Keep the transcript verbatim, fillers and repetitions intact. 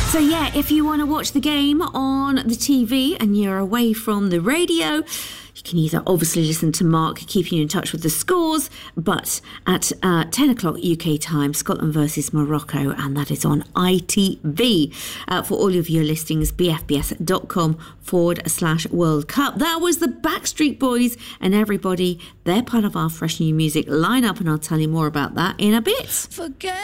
So yeah, if you want to watch the game on the T V and you're away from the radio, you can either obviously listen to Mark keeping you in touch with the scores, but at uh, ten o'clock U K time, Scotland versus Morocco, and that is on I T V. Uh, for all of your listings, bfbs.com forward slash World Cup. That was the Backstreet Boys and everybody. They're part of our fresh new music lineup, and I'll tell you more about that in a bit. Forget